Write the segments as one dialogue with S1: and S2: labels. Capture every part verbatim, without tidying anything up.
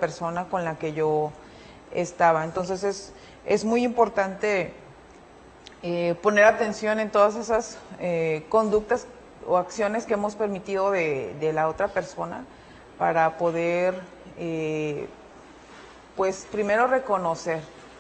S1: persona con la que yo estaba. Entonces es, es muy importante eh, poner atención en todas esas eh, conductas o acciones que hemos permitido de, de la otra persona para poder, eh, pues primero reconocer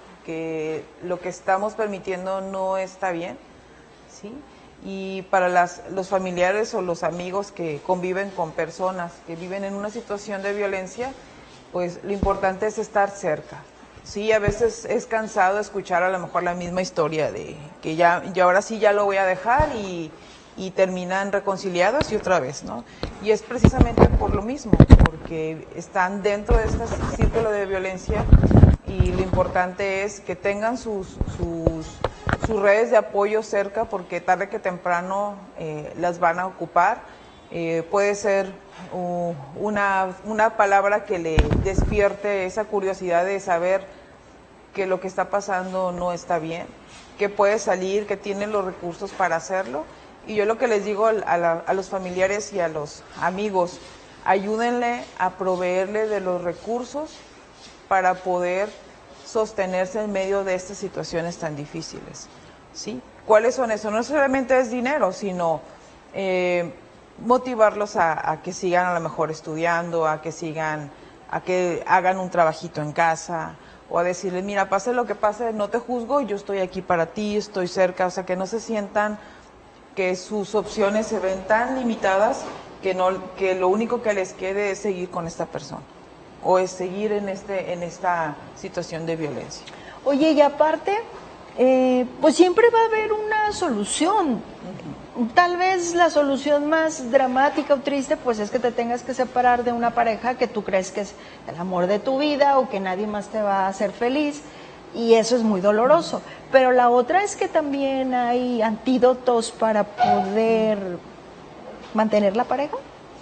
S1: que lo que estamos permitiendo no está bien, ¿sí? Y para las, los familiares o los amigos que conviven con personas que viven en una situación de violencia, pues lo importante es estar cerca. Sí, a veces es cansado escuchar a lo mejor la misma historia de que ya, ya ahora sí ya lo voy a dejar y, y terminan reconciliados y otra vez, ¿no? Y es precisamente por lo mismo, porque están dentro de este círculo de violencia y lo importante es que tengan sus, sus, sus redes de apoyo cerca, porque tarde que temprano eh, las van a ocupar. Eh, puede ser uh, una, una palabra que le despierte esa curiosidad de saber que lo que está pasando no está bien, que puede salir, que tiene los recursos para hacerlo. Y yo lo que les digo a, la, a los familiares y a los amigos, ayúdenle a proveerle de los recursos para poder sostenerse en medio de estas situaciones tan difíciles, ¿sí? ¿Cuáles son eso? No solamente es dinero, sino eh, motivarlos a, a que sigan a lo mejor estudiando, a que sigan, a que hagan un trabajito en casa, o a decirles, mira, pase lo que pase, no te juzgo, yo estoy aquí para ti, estoy cerca, o sea, que no se sientan que sus opciones se ven tan limitadas que no, que lo único que les quede es seguir con esta persona o es seguir en este, en esta situación de violencia.
S2: Oye, y aparte, eh, pues siempre va a haber una solución. Uh-huh. Tal vez la solución más dramática o triste, pues es que te tengas que separar de una pareja que tú crees que es el amor de tu vida o que nadie más te va a hacer feliz. Y eso es muy doloroso. Uh-huh. Pero la otra es que también hay antídotos para poder mantener la pareja.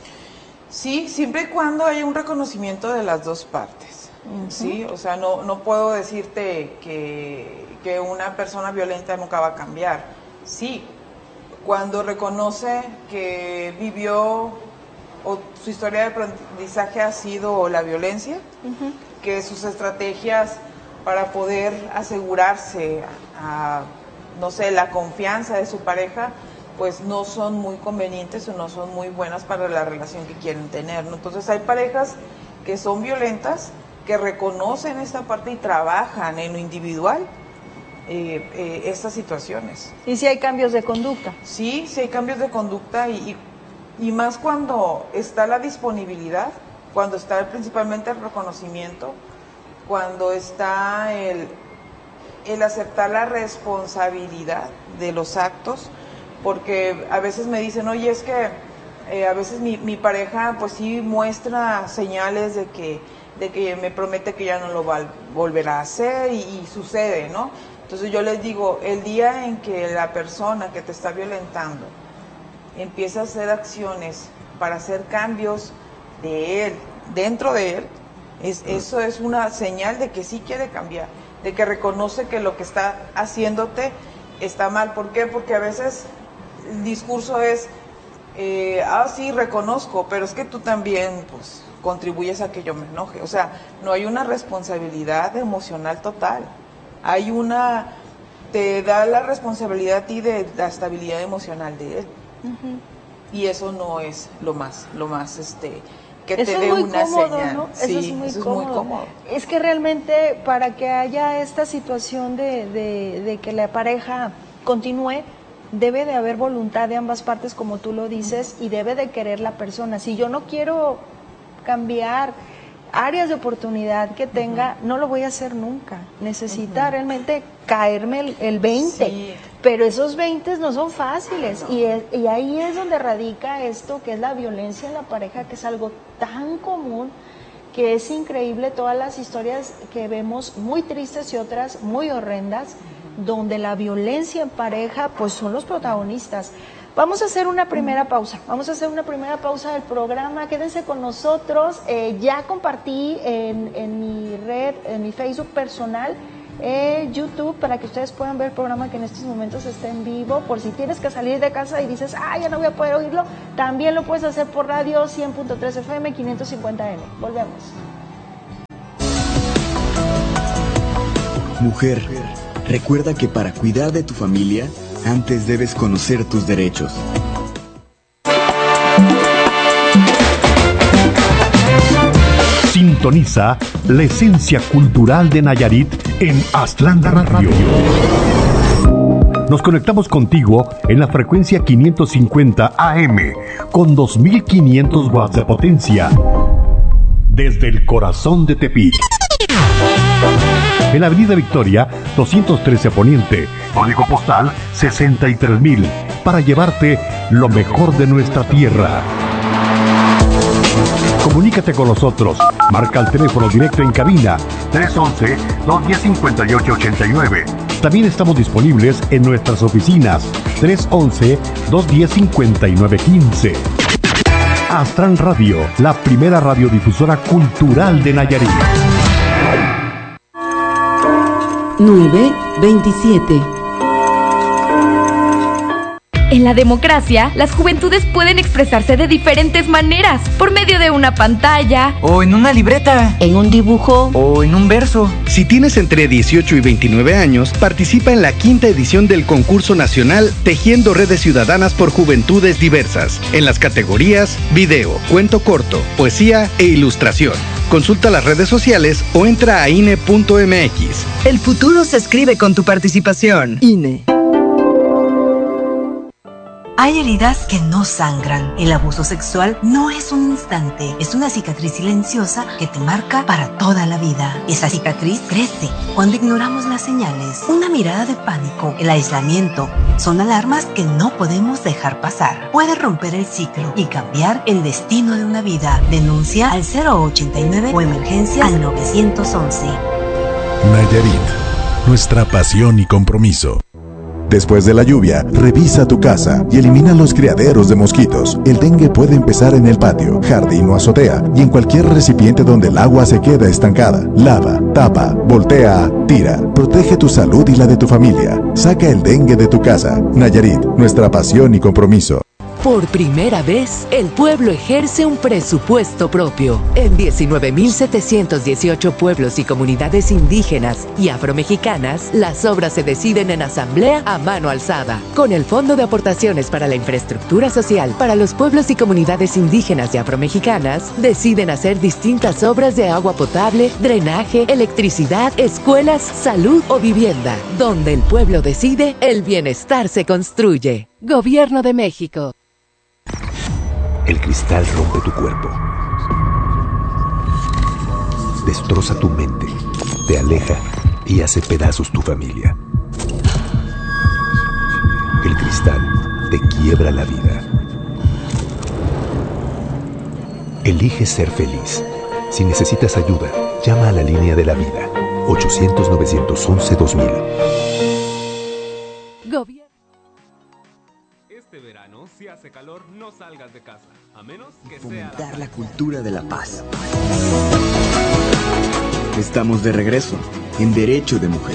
S1: Sí, siempre y cuando haya un reconocimiento de las dos partes, uh-huh. ¿sí? O sea, no, no puedo decirte que, que una persona violenta nunca va a cambiar. Sí, cuando reconoce que vivió o su historia de aprendizaje ha sido la violencia, uh-huh. que sus estrategias para poder asegurarse a, no sé, la confianza de su pareja, pues no son muy convenientes o no son muy buenas para la relación que quieren tener, ¿no? Entonces hay parejas que son violentas, que reconocen esta parte y trabajan en lo individual eh, eh, estas situaciones.
S2: ¿Y si hay cambios de conducta?
S1: Sí, sí hay cambios de conducta y, y, y más cuando está la disponibilidad, cuando está principalmente el reconocimiento, cuando está el, el aceptar la responsabilidad de los actos, porque a veces me dicen, oye, es que eh, a veces mi, mi pareja pues sí muestra señales de que, de que me promete que ya no lo va a volver a hacer y, y sucede, ¿no? Entonces yo les digo, el día en que la persona que te está violentando empieza a hacer acciones para hacer cambios de él, dentro de él, es, eso es una señal de que sí quiere cambiar, de que reconoce que lo que está haciéndote está mal. ¿Por qué? Porque a veces el discurso es, eh, ah, sí, reconozco, pero es que tú también, pues, contribuyes a que yo me enoje. O sea, no hay una responsabilidad emocional total. Hay una, te da la responsabilidad a ti de la estabilidad emocional de él. Uh-huh. Y eso no es lo más, lo más, este, que
S2: eso
S1: te dé una
S2: cómodo,
S1: señal.
S2: ¿no?
S1: Sí,
S2: eso es muy
S1: eso
S2: cómodo.
S1: es muy cómodo.
S2: Es que realmente para que haya esta situación de, de, de que la pareja continúe, debe de haber voluntad de ambas partes, como tú lo dices, y debe de querer la persona. Si yo no quiero cambiar áreas de oportunidad que tenga, uh-huh. no lo voy a hacer nunca. Necesita uh-huh. realmente caerme el, el veinte. Sí. Pero esos veinte no son fáciles. No. Y, es, y ahí es donde radica esto, que es la violencia en la pareja, que es algo tan común, que es increíble todas las historias que vemos, muy tristes y otras muy horrendas, donde la violencia en pareja pues son los protagonistas. Vamos a hacer una primera pausa, vamos a hacer una primera pausa del programa, quédense con nosotros. Eh, ya compartí en, en mi red, en mi Facebook personal, eh, YouTube, para que ustedes puedan ver el programa que en estos momentos está en vivo. Por si tienes que salir de casa y dices, ah, ya no voy a poder oírlo, también lo puedes hacer por radio cien punto tres F M, quinientos cincuenta M. Volvemos.
S3: Mujer, recuerda que para cuidar de tu familia, antes debes conocer tus derechos.
S4: Sintoniza la esencia cultural de Nayarit en Aztlán Radio. Nos conectamos contigo en la frecuencia quinientos cincuenta A M con dos mil quinientos watts de potencia desde el corazón de Tepic. En la Avenida Victoria, doscientos trece Poniente, código postal sesenta y tres mil, para llevarte lo mejor de nuestra tierra. Comunícate con nosotros. Marca el teléfono directo en cabina tres once, dos diez, cincuenta y ocho ochenta y nueve. También estamos disponibles en nuestras oficinas tres once, dos diez, cincuenta y nueve quince. Aztlán Radio, la primera radiodifusora cultural de Nayarit.
S5: nueve veintisiete.
S6: En la democracia, las juventudes pueden expresarse de diferentes maneras, por medio de una pantalla,
S7: o en una libreta,
S5: en un dibujo,
S7: o en un verso.
S8: Si tienes entre dieciocho y veintinueve años, participa en la quinta edición del concurso nacional Tejiendo Redes Ciudadanas por Juventudes Diversas, en las categorías video, cuento corto, poesía e ilustración. Consulta las redes sociales o entra a I N E punto M X.
S9: El futuro se escribe con tu participación.
S5: I N E.
S10: Hay heridas que no sangran. El abuso sexual no es un instante, es una cicatriz silenciosa que te marca para toda la vida. Esa cicatriz crece cuando ignoramos las señales. Una mirada de pánico, el aislamiento, son alarmas que no podemos dejar pasar. Puede romper el ciclo y cambiar el destino de una vida. Denuncia al cero ochenta y nueve o emergencia al nueve once.
S11: Nayarit, nuestra pasión y compromiso. Después de la lluvia, revisa tu casa y elimina los criaderos de mosquitos. El dengue puede empezar en el patio, jardín o azotea y en cualquier recipiente donde el agua se queda estancada. Lava, tapa, voltea, tira. Protege tu salud y la de tu familia. Saca el dengue de tu casa. Nayarit, nuestra pasión y compromiso.
S12: Por primera vez, el pueblo ejerce un presupuesto propio. En diecinueve mil setecientos dieciocho pueblos y comunidades indígenas y afromexicanas, las obras se deciden en asamblea a mano alzada. Con el Fondo de Aportaciones para la Infraestructura Social para los pueblos y comunidades indígenas y afromexicanas, deciden hacer distintas obras de agua potable, drenaje, electricidad, escuelas, salud o vivienda. Donde el pueblo decide, el bienestar se construye. Gobierno de México.
S13: El cristal rompe tu cuerpo, destroza tu mente, te aleja y hace pedazos tu familia. El cristal te quiebra la vida. Elige ser feliz. Si necesitas ayuda, llama a la línea de la vida, ochocientos, novecientos once, dos mil.
S12: Gobierno.
S14: Este verano, si hace calor, no salgas de casa, a menos que
S3: Fomentar
S14: sea la...
S3: la cultura de la paz. Estamos de regreso en Derecho de Mujer.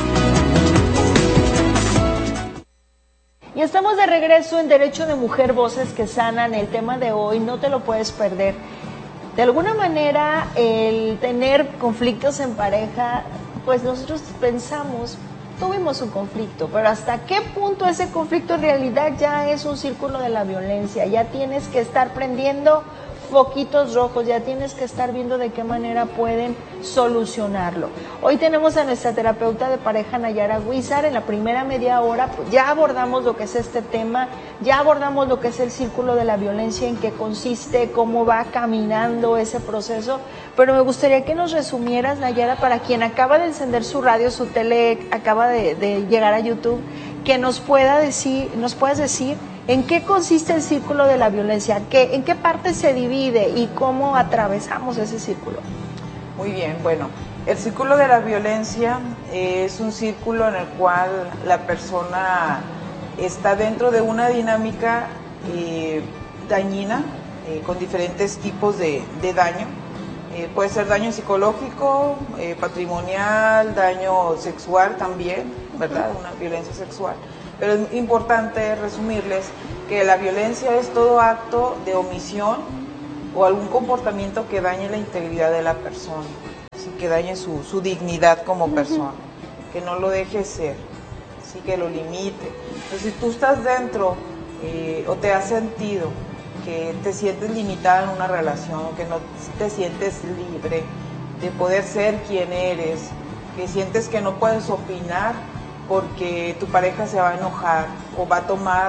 S2: Y estamos de regreso en Derecho de Mujer, Voces que Sanan. El tema de hoy no te lo puedes perder. De alguna manera, el tener conflictos en pareja, pues nosotros pensamos... Tuvimos un conflicto, pero ¿hasta qué punto ese conflicto en realidad ya es un círculo de la violencia? Ya tienes que estar prendiendo foquitos rojos, ya tienes que estar viendo de qué manera pueden solucionarlo. Hoy tenemos a nuestra terapeuta de pareja, Nayara Huizar. En la primera media hora pues, ya abordamos lo que es este tema, ya abordamos lo que es el círculo de la violencia, en qué consiste, cómo va caminando ese proceso, pero me gustaría que nos resumieras, Nayara, para quien acaba de encender su radio, su tele, acaba de, de llegar a YouTube, que nos pueda decir, nos puedas decir ¿en qué consiste el círculo de la violencia? ¿Qué, ¿En qué parte se divide y cómo atravesamos ese círculo?
S1: Muy bien, bueno, el círculo de la violencia es un círculo en el cual la persona está dentro de una dinámica eh, dañina, eh, con diferentes tipos de, de daño. Eh, puede ser daño psicológico, eh, patrimonial, daño sexual también, ¿verdad? Una violencia sexual. Pero es importante resumirles que la violencia es todo acto de omisión o algún comportamiento que dañe la integridad de la persona, así que dañe su, su dignidad como persona. que no lo deje ser, sí, que lo limite. Entonces, si tú estás dentro eh, o te has sentido que te sientes limitada en una relación, que no te sientes libre de poder ser quien eres, que sientes que no puedes opinar porque tu pareja se va a enojar o va a tomar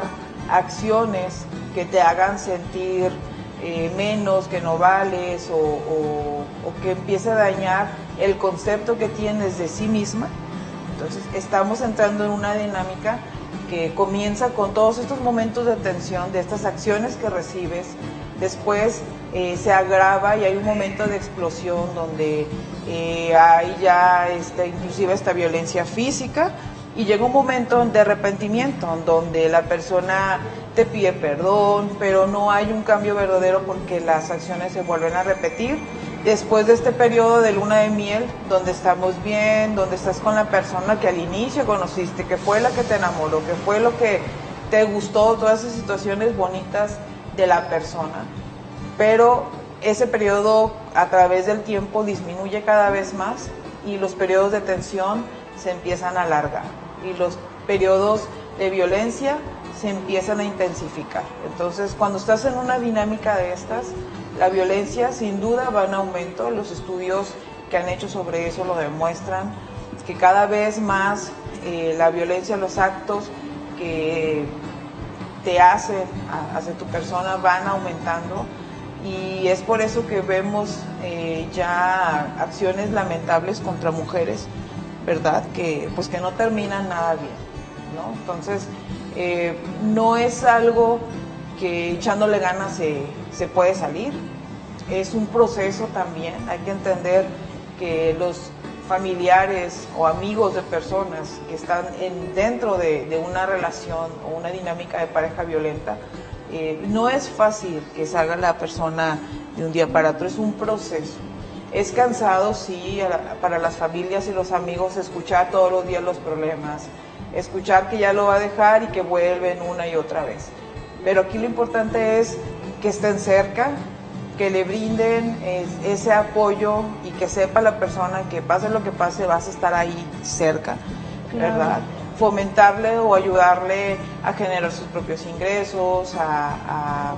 S1: acciones que te hagan sentir eh, menos, que no vales o, o, o que empiece a dañar el concepto que tienes de sí misma. Entonces estamos entrando en una dinámica que comienza con todos estos momentos de tensión, de estas acciones que recibes, después eh, se agrava y hay un momento de explosión donde eh, hay ya este, inclusive esta violencia física, y llega un momento de arrepentimiento donde la persona te pide perdón, pero no hay un cambio verdadero porque las acciones se vuelven a repetir. Después de este periodo de luna de miel, donde estamos bien, donde estás con la persona que al inicio conociste, que fue la que te enamoró, que fue lo que te gustó, todas esas situaciones bonitas de la persona, pero ese periodo a través del tiempo disminuye cada vez más y los periodos de tensión se empiezan a alargar y los periodos de violencia se empiezan a intensificar. Entonces, cuando estás en una dinámica de estas, la violencia sin duda va en aumento. Los estudios que han hecho sobre eso lo demuestran, que cada vez más eh, la violencia, los actos que te hacen hacia tu persona van aumentando, y es por eso que vemos eh, ya acciones lamentables contra mujeres, ¿verdad? Que pues que no terminan nada bien, ¿no? Entonces, eh, no es algo que echándole ganas se, se puede salir, es un proceso también. Hay que entender que los familiares o amigos de personas que están en, dentro de, de una relación o una dinámica de pareja violenta, eh, no es fácil que salga la persona de un día para otro, es un proceso. Es cansado, sí, para las familias y los amigos escuchar todos los días los problemas, escuchar que ya lo va a dejar y que vuelven una y otra vez. Pero aquí lo importante es que estén cerca, que le brinden ese apoyo y que sepa la persona que pase lo que pase vas a estar ahí cerca, ¿verdad? Claro. Fomentarle o ayudarle a generar sus propios ingresos, a, a,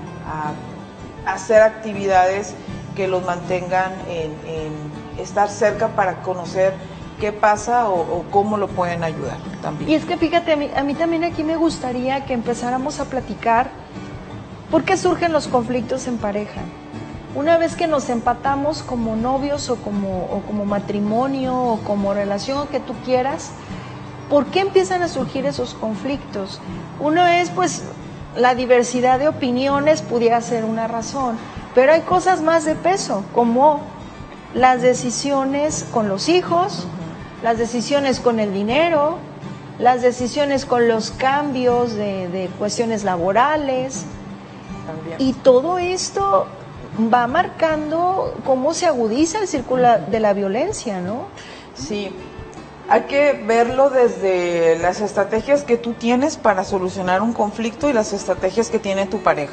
S1: a hacer actividades que los mantengan en, en estar cerca para conocer qué pasa o, o cómo lo pueden ayudar también.
S2: Y es que fíjate, a mí, a mí también aquí me gustaría que empezáramos a platicar por qué surgen los conflictos en pareja. Una vez que nos empatamos como novios o como, o como matrimonio o como relación que tú quieras, ¿por qué empiezan a surgir esos conflictos? Uno es pues la diversidad de opiniones, pudiera ser una razón, pero hay cosas más de peso, como las decisiones con los hijos, las decisiones con el dinero, las decisiones con los cambios de, de cuestiones laborales. También. Y todo esto va marcando cómo se agudiza el círculo de la violencia, ¿no?
S1: Sí, hay que verlo desde las estrategias que tú tienes para solucionar un conflicto y las estrategias que tiene tu pareja.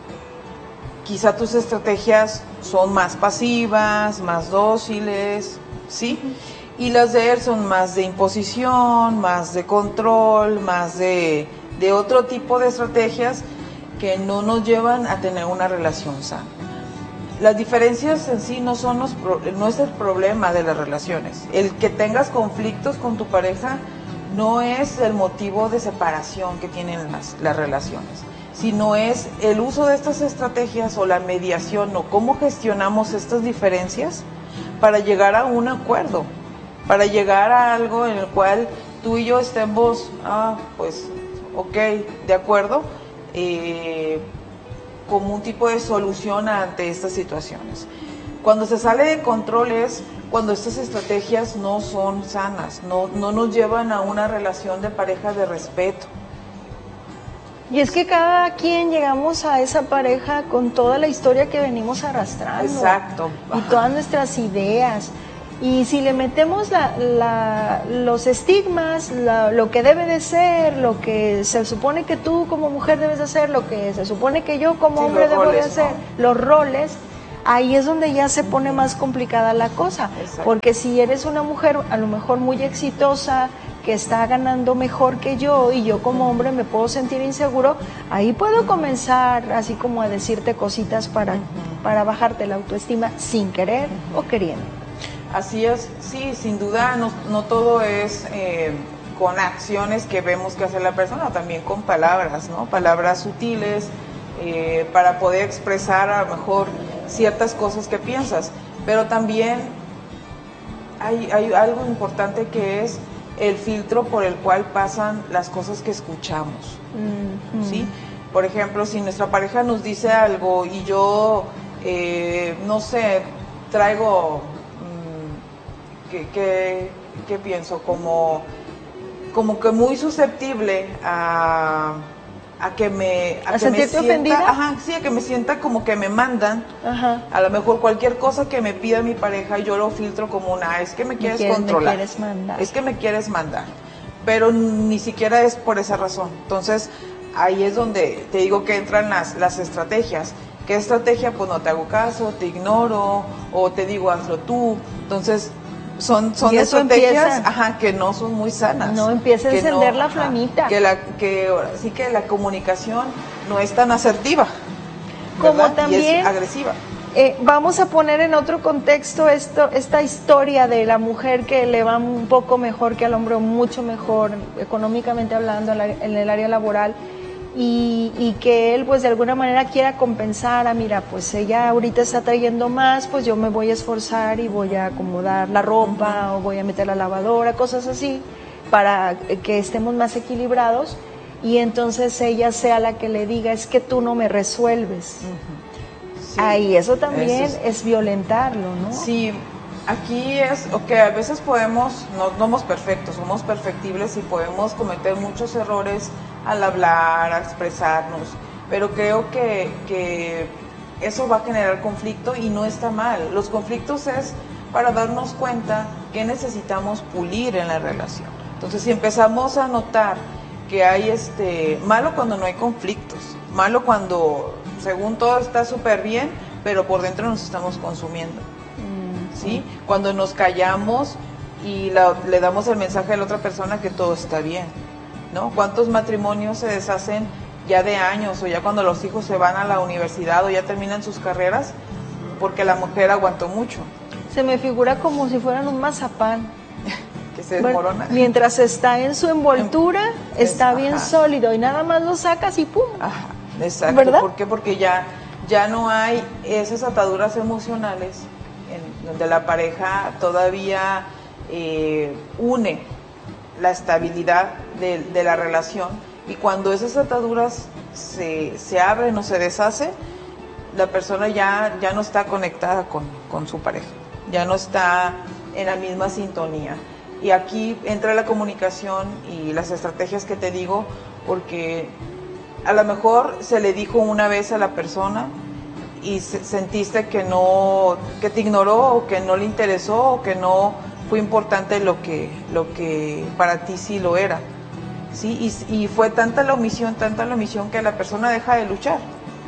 S1: Quizá tus estrategias son más pasivas, más dóciles, ¿sí? Y las de él son más de imposición, más de control, más de, de otro tipo de estrategias que no nos llevan a tener una relación sana. Las diferencias en sí no son los pro, no es el problema de las relaciones. El que tengas conflictos con tu pareja no es el motivo de separación que tienen las, las relaciones, sino es el uso de estas estrategias o la mediación o cómo gestionamos estas diferencias para llegar a un acuerdo, para llegar a algo en el cual tú y yo estemos, ah, pues, ok, de acuerdo, eh, como un tipo de solución ante estas situaciones. Cuando se sale de control es cuando estas estrategias no son sanas, no, no nos llevan a una relación de pareja de respeto.
S2: Y es que cada quien llegamos a esa pareja con toda la historia que venimos arrastrando.
S1: Exacto.
S2: Y todas nuestras ideas. Y si le metemos la, la, los estigmas, la, lo que debe de ser, lo que se supone que tú como mujer debes de hacer, lo que se supone que yo como sí, hombre debo roles, de hacer, ¿no? Los roles, ahí es donde ya se pone más complicada la cosa. Exacto. Porque si eres una mujer a lo mejor muy exitosa, que está ganando mejor que yo y yo como hombre me puedo sentir inseguro, ahí puedo comenzar así como a decirte cositas para, uh-huh. para bajarte la autoestima sin querer uh-huh. o queriendo.
S1: Así es, sí, sin duda no, no todo es eh, con acciones que vemos que hace la persona, también con palabras, ¿no? Palabras sutiles eh, para poder expresar a lo mejor ciertas cosas que piensas, pero también hay, hay algo importante que es el filtro por el cual pasan las cosas que escuchamos, mm-hmm. ¿sí? Por ejemplo, si nuestra pareja nos dice algo y yo, eh, no sé, traigo, mmm, ¿qué, qué, qué pienso? Como, como que muy susceptible a... a que me a,
S2: ¿A
S1: que
S2: sentirte
S1: me sienta,
S2: ofendida?
S1: Ajá, sí, a que me sienta como que me mandan. Ajá. A lo mejor cualquier cosa que me pida mi pareja yo lo filtro como una, es que me quieres, quieres controlar.
S2: Me quieres mandar.
S1: Es que me quieres mandar. Pero ni siquiera es por esa razón. Entonces, ahí es donde te digo que entran las las estrategias. ¿Qué estrategia? Pues no te hago caso, te ignoro o te digo hazlo tú. Entonces, son son estrategias ajá, que no son muy sanas.
S2: No empieza a encender no, la flamita.
S1: Ajá, que la que sí que la comunicación no es tan asertiva,
S2: como
S1: ¿verdad?
S2: también
S1: y es agresiva.
S2: Eh, vamos a poner en otro contexto esto esta historia de la mujer que le va un poco mejor que al hombre, o mucho mejor económicamente hablando en el área laboral. Y, y que él pues de alguna manera quiera compensar a, mira, pues ella ahorita está trayendo más, pues yo me voy a esforzar y voy a acomodar la ropa, uh-huh. o voy a meter la lavadora, cosas así, para que estemos más equilibrados, y entonces ella sea la que le diga, es que tú no me resuelves. Uh-huh. Sí, ahí eso también eso es, es violentarlo, ¿no?
S1: Sí, aquí es, ok, a veces podemos, no, no somos perfectos, somos perfectibles y podemos cometer muchos errores al hablar, a expresarnos, pero creo que, que eso va a generar conflicto y no está mal. Los conflictos es para darnos cuenta que necesitamos pulir en la relación. Entonces, si empezamos a notar que hay este, malo cuando no hay conflictos, malo cuando según todo está súper bien, pero por dentro nos estamos consumiendo, ¿sí? Cuando nos callamos y la, le damos el mensaje a la otra persona que todo está bien, ¿no? ¿Cuántos matrimonios se deshacen ya de años o ya cuando los hijos se van a la universidad o ya terminan sus carreras porque la mujer aguantó mucho?
S2: Se me figura como si fueran un mazapán
S1: que se desmorona.
S2: Bueno, mientras está en su envoltura, es, está bien ajá. sólido y nada más lo sacas y ¡pum!
S1: Ajá, exacto.
S2: ¿Verdad?
S1: ¿Por qué? Porque ya, ya no hay esas ataduras emocionales en donde la pareja todavía eh, une la estabilidad de, de la relación, y cuando esas ataduras se, se abren o se deshacen, la persona ya, ya no está conectada con, con su pareja, ya no está en la misma sintonía. Y aquí entra la comunicación y las estrategias que te digo, porque a lo mejor se le dijo una vez a la persona y se, sentiste que no, que te ignoró o que no le interesó o que no fue importante lo que, lo que para ti sí lo era, ¿sí? Y, y fue tanta la omisión, tanta la omisión que la persona deja de luchar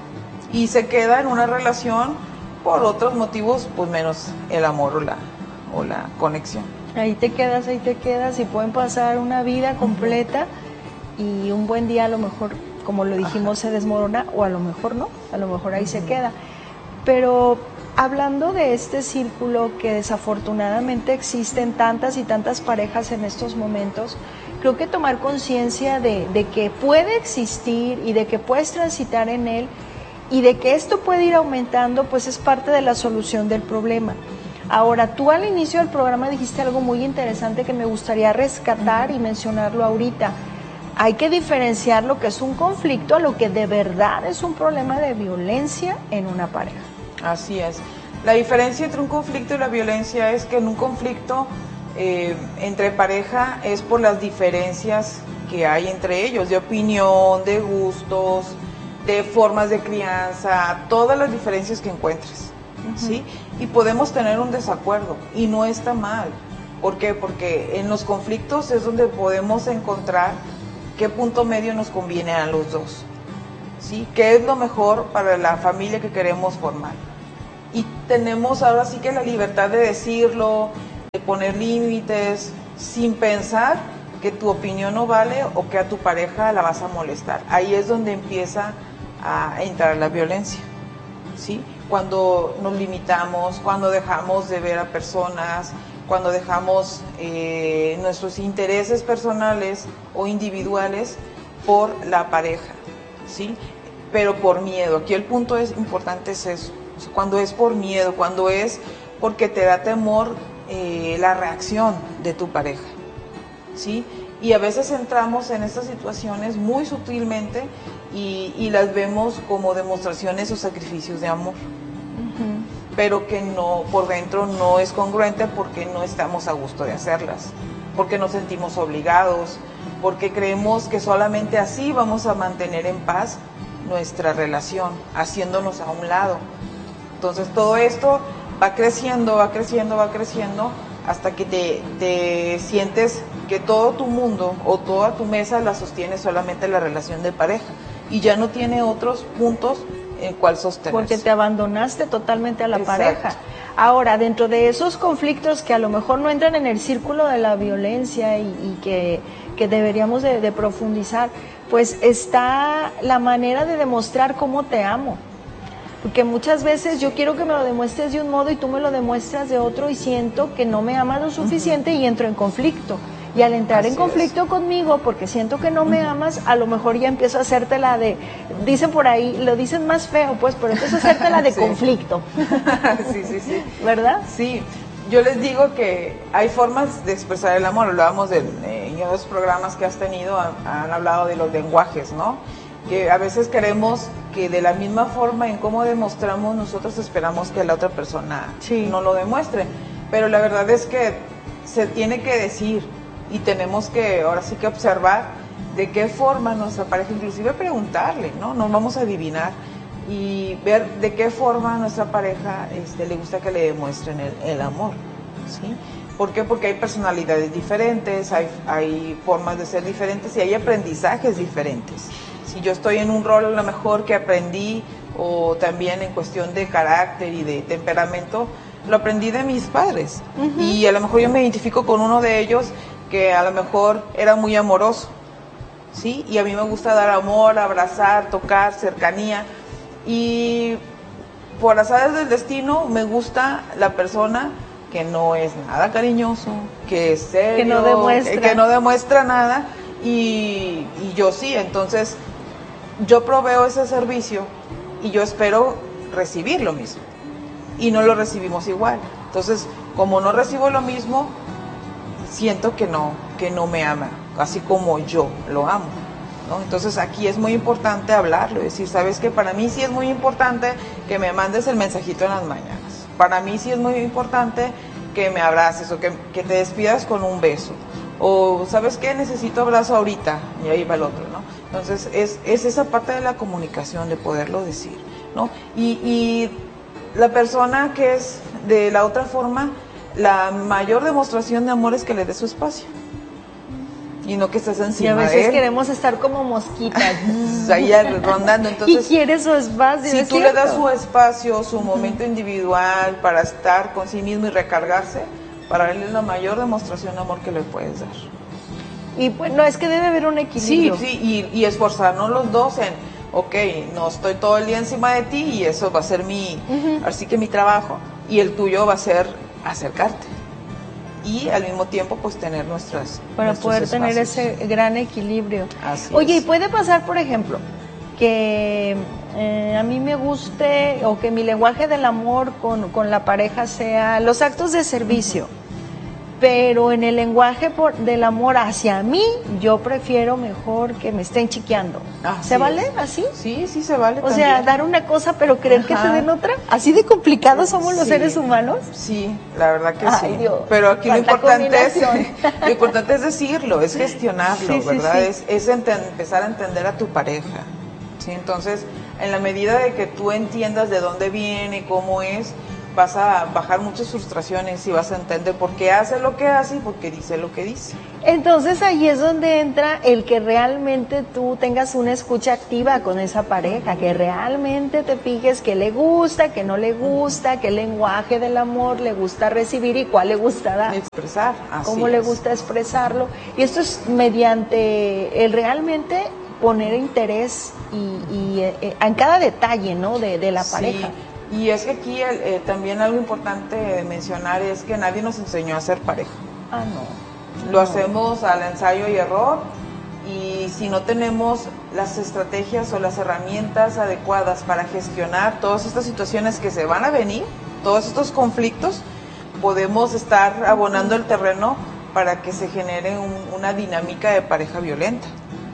S1: y se queda en una relación por otros motivos, pues menos el amor o la, o la conexión.
S2: Ahí te quedas, ahí te quedas y pueden pasar una vida completa uh-huh. y un buen día a lo mejor, como lo dijimos, ajá. se desmorona, o a lo mejor no, a lo mejor ahí uh-huh. se queda. Pero hablando de este círculo que desafortunadamente existen tantas y tantas parejas en estos momentos, creo que tomar conciencia de, de que puede existir y de que puedes transitar en él y de que esto puede ir aumentando, pues es parte de la solución del problema. Ahora, tú al inicio del programa dijiste algo muy interesante que me gustaría rescatar uh-huh. y mencionarlo ahorita. Hay que diferenciar lo que es un conflicto a lo que de verdad es un problema de violencia en una pareja.
S1: Así es. La diferencia entre un conflicto y la violencia es que en un conflicto eh, entre pareja es por las diferencias que hay entre ellos, de opinión, de gustos, de formas de crianza, todas las diferencias que encuentres, uh-huh. ¿sí? Y podemos tener un desacuerdo y no está mal. ¿Por qué? Porque en los conflictos es donde podemos encontrar qué punto medio nos conviene a los dos, ¿sí? ¿Qué es lo mejor para la familia que queremos formar? y tenemos ahora sí que la libertad de decirlo, de poner límites, sin pensar que tu opinión no vale o que a tu pareja la vas a molestar. Ahí es donde empieza a entrar la violencia, ¿sí? Cuando nos limitamos, cuando dejamos de ver a personas, cuando dejamos eh, nuestros intereses personales o individuales por la pareja, ¿sí? Pero por miedo. Aquí el punto es importante es eso, o sea, cuando es por miedo, cuando es porque te da temor eh, la reacción de tu pareja, ¿sí? Y a veces entramos en estas situaciones muy sutilmente y, y las vemos como demostraciones o sacrificios de amor, uh-huh. pero que no, por dentro no es congruente porque no estamos a gusto de hacerlas, porque nos sentimos obligados, porque creemos que solamente así vamos a mantener en paz nuestra relación, haciéndonos a un lado. Entonces todo esto va creciendo, va creciendo, va creciendo, hasta que te, te sientes que todo tu mundo o toda tu mesa la sostiene solamente la relación de pareja y ya no tiene otros puntos en cual sostenerse.
S2: Porque te abandonaste totalmente a la Exacto. pareja. Ahora, dentro de esos conflictos que a lo mejor no entran en el círculo de la violencia y, y que, que deberíamos de, de profundizar, pues está la manera de demostrar cómo te amo. Porque muchas veces yo quiero que me lo demuestres de un modo y tú me lo demuestras de otro y siento que no me amas lo suficiente uh-huh. y entro en conflicto. Y al entrar Así en conflicto es. conmigo, porque siento que no me amas, a lo mejor ya empiezo a hacerte la de, dicen por ahí, lo dicen más feo, pues, pero empiezo a hacerte la de sí. conflicto.
S1: sí, sí, sí.
S2: ¿Verdad?
S1: Sí. Yo les digo que hay formas de expresar el amor. Hablábamos de, eh, en los programas que has tenido, han, han hablado de los lenguajes, ¿no? Que a veces queremos que de la misma forma en cómo demostramos, nosotros esperamos que la otra persona sí. no lo demuestre. Pero la verdad es que se tiene que decir y tenemos que ahora sí que observar de qué forma nuestra pareja, inclusive preguntarle, ¿no? No vamos a adivinar y ver de qué forma nuestra pareja este, le gusta que le demuestren el, el amor, ¿sí? ¿Por qué? Porque hay personalidades diferentes, hay, hay formas de ser diferentes y hay aprendizajes diferentes. Si yo estoy en un rol a lo mejor que aprendí, o también en cuestión de carácter y de temperamento, lo aprendí de mis padres. Uh-huh. Y a lo mejor yo me identifico con uno de ellos que a lo mejor era muy amoroso, ¿sí? Y a mí me gusta dar amor, abrazar, tocar, cercanía. Y por azares del destino me gusta la persona que no es nada cariñoso, que es serio,
S2: que no demuestra,
S1: que, que no demuestra nada. Y, y yo sí, entonces yo proveo ese servicio y yo espero recibir lo mismo y no lo recibimos igual. Entonces, como no recibo lo mismo, siento que no, que no me ama, así como yo lo amo, ¿no? Entonces aquí es muy importante hablarlo, decir, sabes que para mí sí es muy importante que me mandes el mensajito en las mañanas, para mí sí es muy importante que me abraces o que, que te despidas con un beso. O, ¿sabes qué? Necesito abrazo ahorita, y ahí va el otro, ¿no? Entonces, es, es esa parte de la comunicación, de poderlo decir, ¿no? Y, y la persona que es de la otra forma, la mayor demostración de amor es que le dé su espacio. Y no que estés encima
S2: de él. Y a veces
S1: de él.
S2: queremos estar como mosquitas.
S1: Ahí rondando, entonces...
S2: Y quiere su espacio,
S1: Si
S2: ¿es
S1: tú
S2: cierto?
S1: le das su espacio, su momento uh-huh. individual para estar con sí mismo y recargarse, para él es la mayor demostración de amor que le puedes dar.
S2: Y pues no, es que debe haber un equilibrio.
S1: Sí, sí, y, y esforzarnos los dos en, ok, no estoy todo el día encima de ti y eso va a ser mi, uh-huh. así que mi trabajo, y el tuyo va a ser acercarte. Y al mismo tiempo pues tener nuestras
S2: para poder espacios. Tener ese gran equilibrio.
S1: Así
S2: Oye,
S1: es.
S2: Y puede pasar, por ejemplo, que eh, a mí me guste o que mi lenguaje del amor con, con la pareja sea los actos de servicio. Uh-huh. Pero en el lenguaje por, del amor hacia mí, yo prefiero mejor que me estén chiqueando.
S1: Así
S2: ¿Se vale
S1: es.
S2: así?
S1: Sí, sí se vale.
S2: O
S1: también.
S2: sea, dar una cosa pero creer Ajá. que te den otra. ¿Así de complicados somos sí. los seres humanos?
S1: Sí, la verdad que
S2: Ay,
S1: sí.
S2: Dios,
S1: pero aquí lo importante es lo importante es decirlo, es gestionarlo, sí, ¿verdad? Sí, sí. Es, es enten, empezar a entender a tu pareja. ¿Sí? Entonces, en la medida de que tú entiendas de dónde viene, cómo es, vas a bajar muchas frustraciones y vas a entender por qué hace lo que hace y por qué dice lo que dice.
S2: Entonces ahí es donde entra el que realmente tú tengas una escucha activa con esa pareja, que realmente te fijes qué le gusta, qué no le gusta, qué lenguaje del amor le gusta recibir y cuál le gusta dar.
S1: Expresar, así
S2: cómo
S1: es.
S2: le gusta expresarlo. Y esto es mediante el realmente poner interés y, y eh, en cada detalle, ¿no? de, de la pareja.
S1: Sí. Y es que aquí eh, también algo importante de mencionar es que nadie nos enseñó a ser pareja.
S2: Ah, no.
S1: Lo no. hacemos al ensayo y error, y si no tenemos las estrategias o las herramientas adecuadas para gestionar todas estas situaciones que se van a venir, todos estos conflictos, podemos estar abonando el terreno para que se genere un, una dinámica de pareja violenta.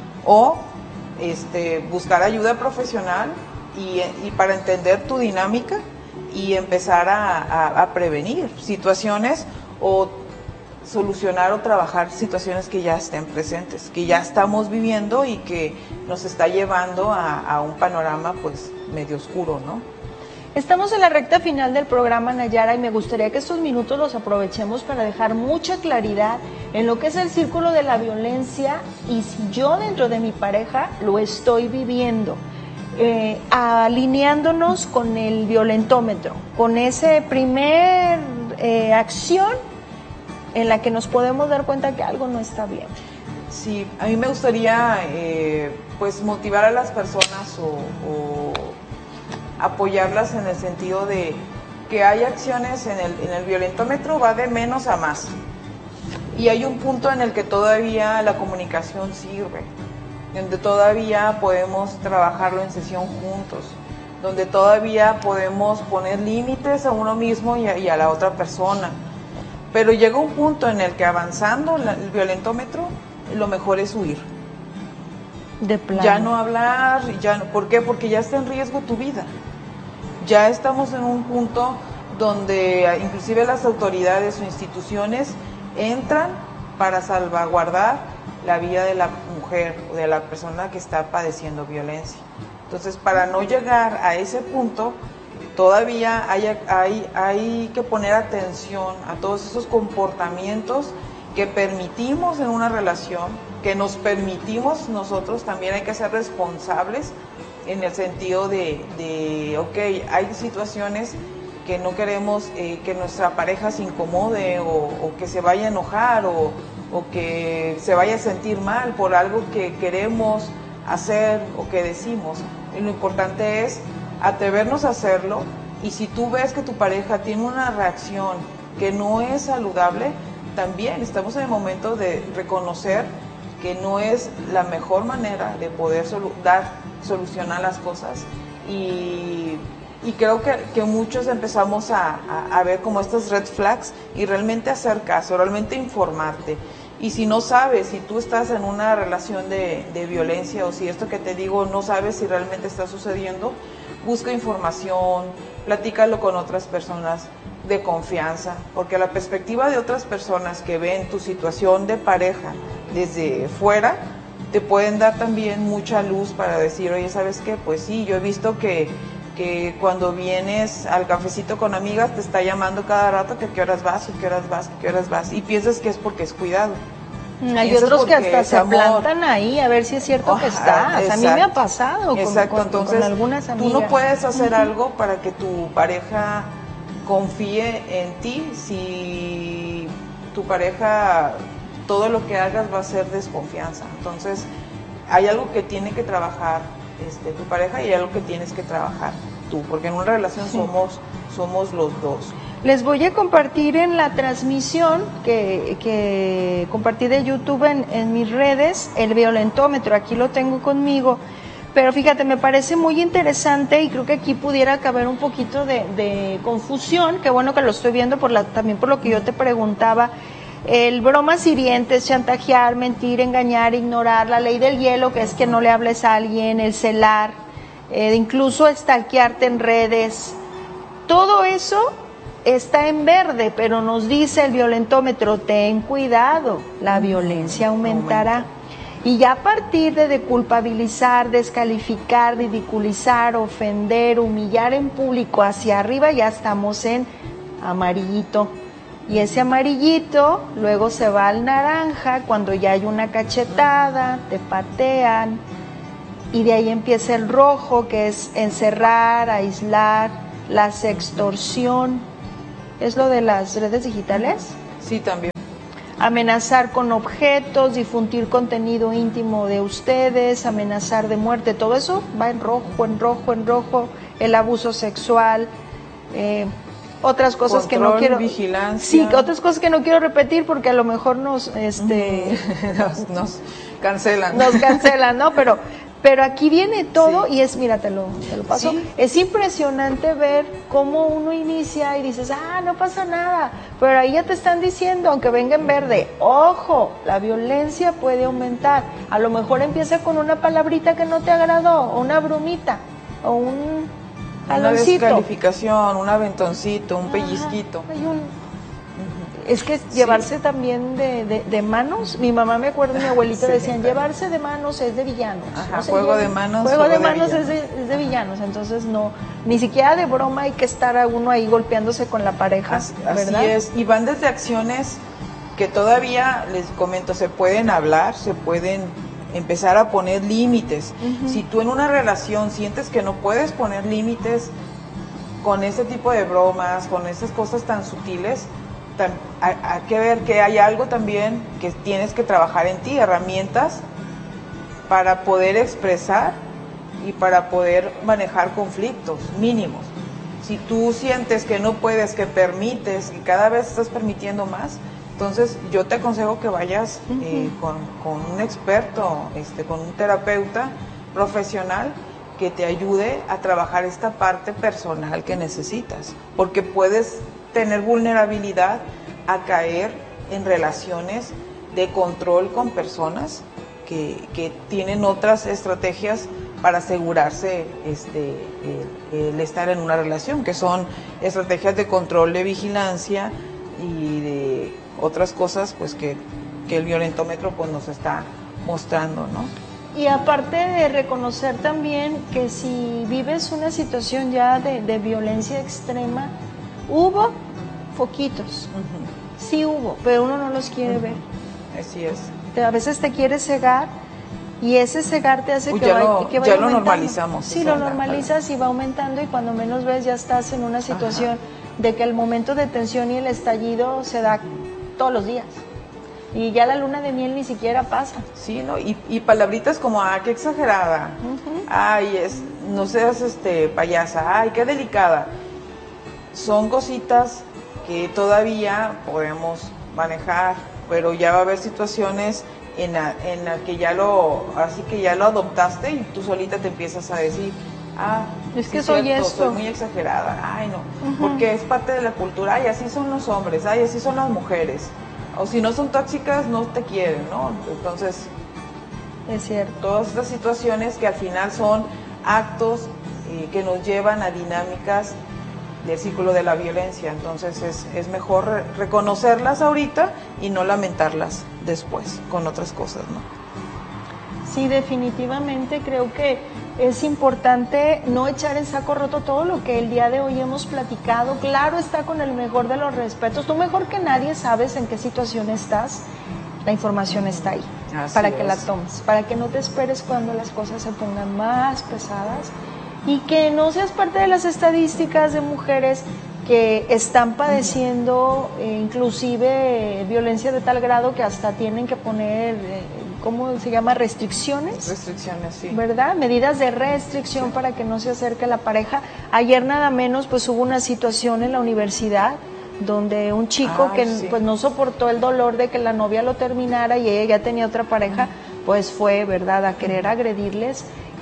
S1: O este, buscar ayuda profesional y, y para entender tu dinámica y empezar a, a, a prevenir situaciones o solucionar o trabajar situaciones que ya estén presentes, que ya estamos viviendo y que nos está llevando a, a un panorama pues medio oscuro, ¿no?
S2: Estamos en la recta final del programa, Nayara, y me gustaría que estos minutos los aprovechemos para dejar mucha claridad en lo que es el círculo de la violencia y si yo dentro de mi pareja lo estoy viviendo. Eh, alineándonos con el violentómetro, con ese primer eh, acción en la que nos podemos dar cuenta que algo no está bien.
S1: Sí, a mí me gustaría eh, pues motivar a las personas o, o apoyarlas en el sentido de que hay acciones en el, en el violentómetro, va de menos a más. Y hay un punto en el que todavía la comunicación sirve, donde todavía podemos trabajarlo en sesión juntos, donde todavía podemos poner límites a uno mismo y a, y a la otra persona. Pero llega un punto en el que avanzando la, el violentómetro, lo mejor es huir.
S2: De plano.
S1: Ya no hablar, ya no, ¿por qué? Porque ya está en riesgo tu vida. Ya estamos en un punto donde inclusive las autoridades o instituciones entran para salvaguardar la vida de la mujer o de la persona que está padeciendo violencia. Entonces, para no llegar a ese punto, todavía hay, hay, hay que poner atención a todos esos comportamientos que permitimos en una relación, que nos permitimos nosotros, también hay que ser responsables en el sentido de, de ok, hay situaciones que no queremos eh, que nuestra pareja se incomode o, o que se vaya a enojar o, o que se vaya a sentir mal por algo que queremos hacer o que decimos. Y lo importante es atrevernos a hacerlo, y si tú ves que tu pareja tiene una reacción que no es saludable, también estamos en el momento de reconocer que no es la mejor manera de poder solu- dar, solucionar las cosas, y, y creo que, que muchos empezamos a, a, a ver como estas red flags y realmente hacer caso, realmente informarte. Y si no sabes, si tú estás en una relación de, de violencia o si esto que te digo no sabes si realmente está sucediendo, busca información, platícalo con otras personas de confianza, porque la perspectiva de otras personas que ven tu situación de pareja desde fuera, te pueden dar también mucha luz para decir, oye, ¿sabes qué? Pues sí, yo he visto que, que cuando vienes al cafecito con amigas te está llamando cada rato que a qué horas vas, que a qué horas vas, que a qué horas vas, y piensas que es porque es cuidado.
S2: Hay otros que hasta se plantan ahí a ver si es cierto oh, que estás. Exacto. A mí me ha pasado con,
S1: exacto.
S2: Con,
S1: Entonces,
S2: con algunas amigas.
S1: Tú no puedes hacer uh-huh. algo para que tu pareja confíe en ti si tu pareja, todo lo que hagas va a ser desconfianza. Entonces, hay algo que tiene que trabajar este, tu pareja y hay algo que tienes que trabajar tú, porque en una relación sí. somos, somos los dos.
S2: Les voy a compartir en la transmisión que, que compartí de YouTube en, en mis redes el violentómetro, aquí lo tengo conmigo, pero fíjate, me parece muy interesante y creo que aquí pudiera caber un poquito de, de confusión, qué bueno que lo estoy viendo por la, también por lo que yo te preguntaba. El bromas hirientes, chantajear, mentir, engañar, ignorar, la ley del hielo, que es que no le hables a alguien, el celar, eh, incluso stalkearte en redes, todo eso está en verde, pero nos dice el violentómetro, ten cuidado, la violencia aumentará. Y ya a partir de, de culpabilizar, descalificar, ridiculizar, ofender, humillar en público hacia arriba, ya estamos en amarillito. Y ese amarillito luego se va al naranja cuando ya hay una cachetada, te patean. Y de ahí empieza el rojo, que es encerrar, aislar, la sextorsión. ¿Es lo de las redes digitales?
S1: Sí, también.
S2: Amenazar con objetos, difundir contenido íntimo de ustedes, amenazar de muerte, todo eso va en rojo, en rojo, en rojo. El abuso sexual, eh, otras cosas
S1: Control,
S2: que no quiero...
S1: vigilancia.
S2: Sí, otras cosas que no quiero repetir porque a lo mejor nos... este
S1: nos, nos cancelan.
S2: Nos cancelan, ¿no? Pero... Pero aquí viene todo sí. Y es, mira, te lo, te lo paso, sí. Es impresionante ver cómo uno inicia y dices, ah, no pasa nada, pero ahí ya te están diciendo, aunque venga en verde, ojo, la violencia puede aumentar, a lo mejor empieza con una palabrita que no te agradó, o una bromita, o un jaloncito.
S1: Una descalificación, un aventoncito, un pellizquito.
S2: Hay un... Es que llevarse sí. también de, de, de manos, mi mamá me acuerdo, mi abuelita sí, decían, claro. Llevarse de manos es de villanos.
S1: Ajá, no sé, juego de manos.
S2: Juego, juego de, de manos es de, es de villanos, entonces no, ni siquiera de broma hay que estar a uno ahí golpeándose con la pareja,
S1: así,
S2: ¿verdad?
S1: Así es, y van desde acciones que todavía, les comento, se pueden hablar, se pueden empezar a poner límites. Uh-huh. Si tú en una relación sientes que no puedes poner límites con ese tipo de bromas, con esas cosas tan sutiles, hay que ver que hay algo también que tienes que trabajar en ti, herramientas para poder expresar y para poder manejar conflictos mínimos. Si tú sientes que no puedes, que permites, y cada vez estás permitiendo más, entonces yo te aconsejo que vayas uh-huh. eh, con, con un experto, este, con un terapeuta profesional que te ayude a trabajar esta parte personal que necesitas, porque puedes tener vulnerabilidad a caer en relaciones de control con personas que, que tienen otras estrategias para asegurarse este, el, el estar en una relación, que son estrategias de control, de vigilancia y de otras cosas pues que, que el violentómetro pues, nos está mostrando, ¿no?
S2: Y aparte de reconocer también que si vives una situación ya de, de violencia extrema, hubo foquitos, uh-huh. sí hubo, pero uno no los quiere uh-huh. ver.
S1: Así es.
S2: Te, a veces te quieres cegar y ese cegar te hace
S1: Uy,
S2: que,
S1: ya
S2: vaya,
S1: lo,
S2: que vaya
S1: ya
S2: aumentando.
S1: lo normalizamos.
S2: Sí, lo normalizas y va aumentando y cuando menos ves ya estás en una situación uh-huh. de que el momento de tensión y el estallido se da todos los días. Y ya la luna de miel ni siquiera pasa.
S1: Sí, ¿no? Y, y palabritas como, ah, qué exagerada. Uh-huh. Ay, es, no seas este, payasa. Ay, qué delicada. Son cositas que todavía podemos manejar, pero ya va a haber situaciones en la, en la que ya lo, así que ya lo adoptaste y tú solita te empiezas a decir, ah,
S2: es que
S1: sí,
S2: soy
S1: cierto,
S2: esto.
S1: Soy muy exagerada. Ay, no,
S2: uh-huh.
S1: porque es parte de la cultura. Ay, así son los hombres. Ay, así son las mujeres. O si no son tóxicas, no te quieren, ¿no? Entonces,
S2: es cierto.
S1: Todas estas situaciones que al final son actos eh, que nos llevan a dinámicas del círculo de la violencia. Entonces, es, es mejor re- reconocerlas ahorita y no lamentarlas después con otras cosas, ¿no?
S2: Sí, definitivamente creo que es importante no echar en saco roto todo lo que el día de hoy hemos platicado. Claro, está con el mejor de los respetos. Tú mejor que nadie sabes en qué situación estás. La información está ahí. Así para que es. La tomes, para que no te esperes cuando las cosas se pongan más pesadas y que no seas parte de las estadísticas de mujeres que están padeciendo uh-huh. eh, inclusive eh, violencia de tal grado que hasta tienen que poner... Eh, ¿cómo se llama? Restricciones.
S1: Restricciones, sí.
S2: ¿Verdad? Medidas de restricción sí. para que no se acerque la pareja. Ayer nada menos pues hubo una situación en la universidad donde un chico Ay, que sí. pues no soportó el dolor de que la novia lo terminara y ella ya tenía otra pareja, pues fue, ¿verdad?, a querer agredirles.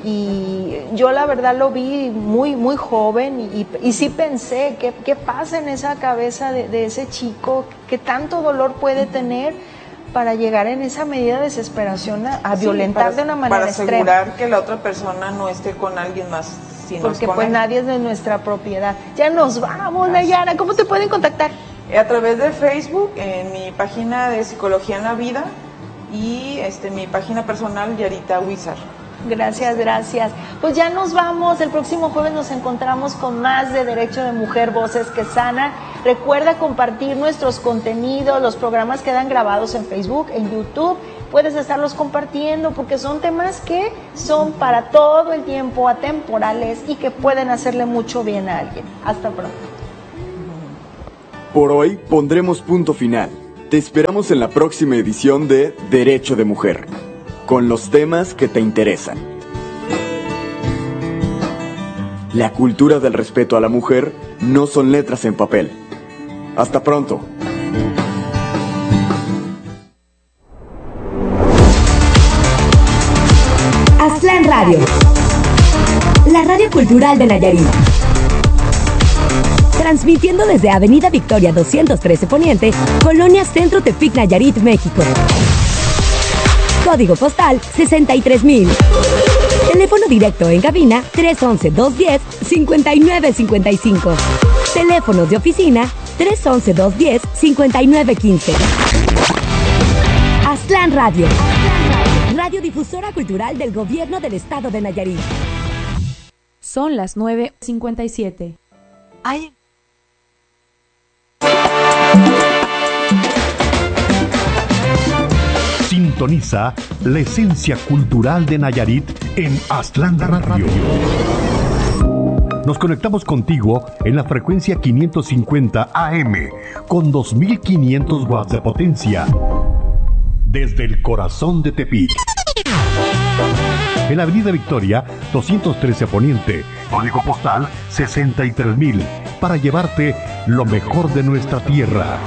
S2: Y yo la verdad lo vi muy muy joven y, y, y sí pensé, ¿qué, qué pasa en esa cabeza de, de ese chico? ¿Qué tanto dolor puede tener para llegar en esa medida de desesperación a, a sí, violentar
S1: para,
S2: de una manera
S1: para
S2: extrema?
S1: Para asegurar que la otra persona no esté con alguien más. Sino
S2: Porque
S1: con
S2: pues
S1: él.
S2: Nadie es de nuestra propiedad. Ya nos vamos, Nayara. ¿Cómo te pueden contactar?
S1: A través de Facebook, en mi página de Psicología en la Vida, y este, mi página personal, Yarita Huizar.
S2: Gracias, gracias. Pues ya nos vamos. El próximo jueves nos encontramos con más de Derecho de Mujer, Voces que Sanan. Recuerda compartir nuestros contenidos, los programas quedan grabados en Facebook, en YouTube. Puedes estarlos compartiendo porque son temas que son para todo el tiempo, atemporales y que pueden hacerle mucho bien a alguien. Hasta pronto.
S3: Por hoy pondremos punto final. Te esperamos en la próxima edición de Derecho de Mujer, con los temas que te interesan. La cultura del respeto a la mujer no son letras en papel. Hasta pronto.
S15: Aztlán Radio, la radio cultural de Nayarit. Transmitiendo desde Avenida Victoria doscientos trece Poniente, Colonia Centro Tepic, Nayarit, México. Código postal sesenta y tres mil. Teléfono directo en cabina tres once, dos diez, cincuenta y nueve cincuenta y cinco. Teléfonos de oficina tres once, dos diez, cincuenta y nueve quince. Aztlán Radio, radiodifusora cultural del Gobierno del Estado de Nayarit.
S16: Son las nueve cincuenta y siete.
S10: Ay.
S4: Sintoniza la esencia cultural de Nayarit en Aztlán Radio. Nos conectamos contigo en la frecuencia quinientos cincuenta A M con dos mil quinientos watts de potencia desde el corazón de Tepic. En la Avenida Victoria doscientos trece Poniente, código postal sesenta y tres mil, para llevarte lo mejor de nuestra tierra.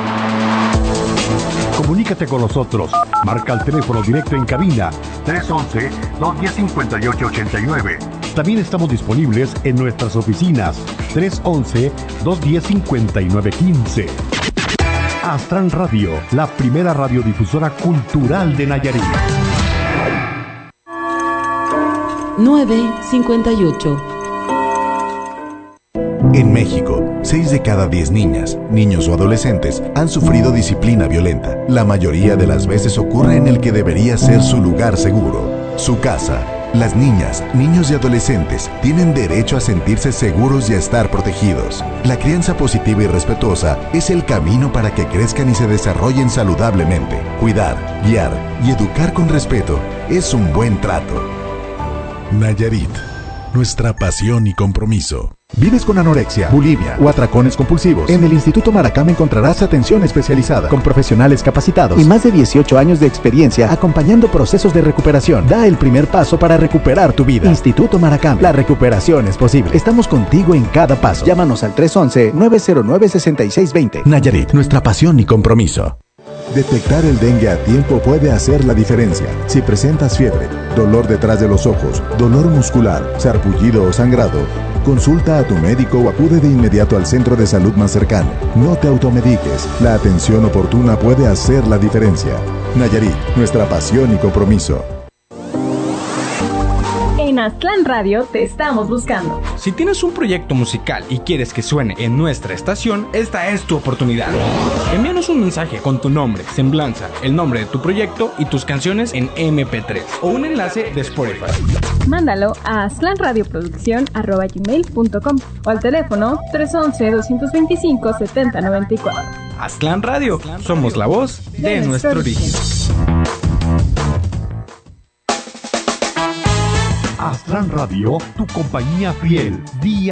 S4: Comunícate con nosotros. Marca el teléfono directo en cabina tres once, dos diez, cincuenta y ocho ochenta y nueve. También estamos disponibles en nuestras oficinas tres once, dos diez, cincuenta y nueve quince. Aztlán Radio, la primera radiodifusora cultural de Nayarit.
S5: nueve cincuenta y ocho.
S11: En México, seis de cada diez niñas, niños o adolescentes han sufrido disciplina violenta. La mayoría de las veces ocurre en el que debería ser su lugar seguro, su casa. Las niñas, niños y adolescentes tienen derecho a sentirse seguros y a estar protegidos. La crianza positiva y respetuosa es el camino para que crezcan y se desarrollen saludablemente. Cuidar, guiar y educar con respeto es un buen trato. Nayarit, nuestra pasión y compromiso. ¿Vives con anorexia, bulimia o atracones compulsivos? En el Instituto Maracam encontrarás atención especializada con profesionales capacitados y más de dieciocho años de experiencia acompañando procesos de recuperación. Da el primer paso para recuperar tu vida. Instituto Maracam, la recuperación es posible. Estamos contigo en cada paso. Llámanos al tres once, nueve cero nueve, seis seis dos cero. Nayarit, nuestra pasión y compromiso. Detectar el dengue a tiempo puede hacer la diferencia. Si presentas fiebre, dolor detrás de los ojos, dolor muscular, sarpullido o sangrado, consulta a tu médico o acude de inmediato al centro de salud más cercano. No te automediques. La atención oportuna puede hacer la diferencia. Nayarit, nuestra pasión y compromiso.
S17: En Aztlán Radio te estamos buscando.
S18: Si tienes un proyecto musical y quieres que suene en nuestra estación, esta es tu oportunidad. Envíanos un mensaje con tu nombre, semblanza, el nombre de tu proyecto y tus canciones en eme pe tres o un enlace de Spotify.
S17: Mándalo a aztlanradioproducción arroba gmail punto com o al teléfono tres once, doscientos veinticinco, setenta noventa y cuatro.
S18: Aztlán Radio, somos la voz de, de nuestro origen.
S4: Aztlán Radio, tu compañía fiel, día